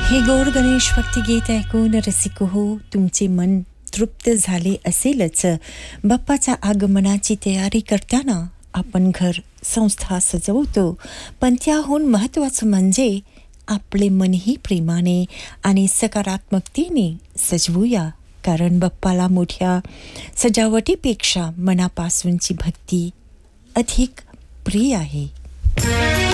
हे गोड गणेश भक्तिगीत ऐकून रसिक हो तुमचे मन तृप्त झाले असेलच. बाप्पाच्या आगमनाची तयारी करताना आपण घर संस्था सजवतो, पण त्याहून महत्त्वाचं म्हणजे आपले मनही प्रेमाने आणि सकारात्मकतेने सजवूया, कारण बाप्पाला मोठ्या सजावटीपेक्षा मनापासूनची भक्ती अधिक प्रिय आहे.